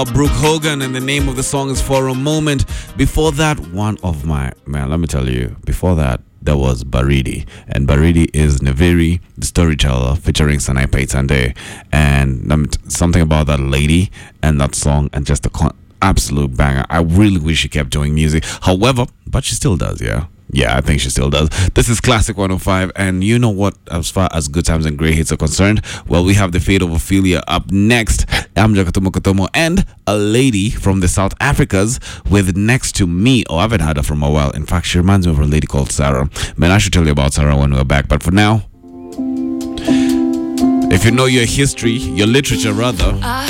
Brooke Hogan, and the name of the song is For a Moment. Before that, one of my, man, let me tell you, before that, there was Baridi. And Baridi is Neveri, the storyteller, featuring Sanai Paitande. And something about that lady and that song and just the absolute banger. I really wish she kept doing music. However, but she still does, yeah. Yeah, I think she still does. This is Classic 105, and you know what, as far as good times and great hits are concerned, well, we have the fate of Ophelia up next. Amja Katomo Katomo and a lady from the South Africas with Next to Me. Oh, I haven't had her from a while. In fact, she reminds me of a lady called Sarah. Man, I should tell you about Sarah when we're back. But for now, if you know your history, your literature rather,